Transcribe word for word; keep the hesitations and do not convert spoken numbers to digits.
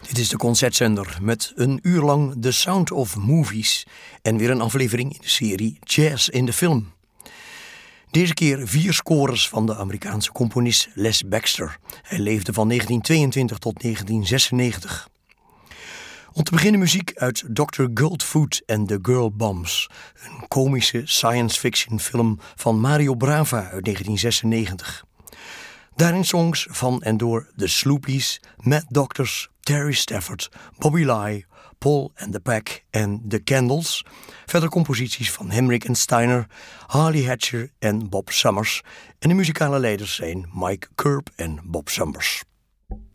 Dit is de Concertzender met een uur lang The Sound of Movies en weer een aflevering in de serie Jazz in de Film. Deze keer vier scores van de Amerikaanse componist Les Baxter. Hij leefde van negentien tweeëntwintig tot negentien zesennegentig. Om te beginnen muziek uit dokter Goldfoot and the Girl Bombs, een komische science fiction film van Mario Bava uit negentien zesennegentig. Daarin songs van en door The Sloopies, Mad Doctors, Terry Stafford, Bobby Lye, Paul and the Pack en The Candles. Verder composities van Henrik en Steiner, Harley Hatcher en Bob Summers. En de muzikale leiders zijn Mike Curb en Bob Summers.